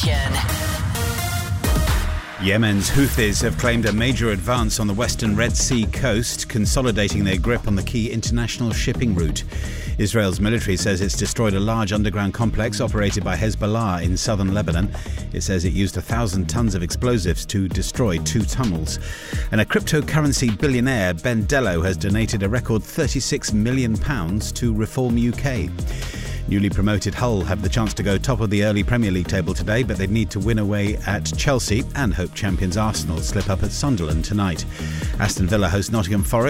Yemen's Houthis have claimed a major advance on the western Red Sea coast, consolidating their grip on the key international shipping route. Israel's military says it's destroyed a large underground complex operated by Hezbollah in southern Lebanon. It says it used 1,000 tons of explosives to destroy 2 tunnels. And a cryptocurrency billionaire, Ben Dello, has donated a record £36 million to Reform UK. Newly promoted Hull have the chance to go top of the early Premier League table today, but they need to win away at Chelsea and hope champions Arsenal slip up at Sunderland tonight. Aston Villa host Nottingham Forest.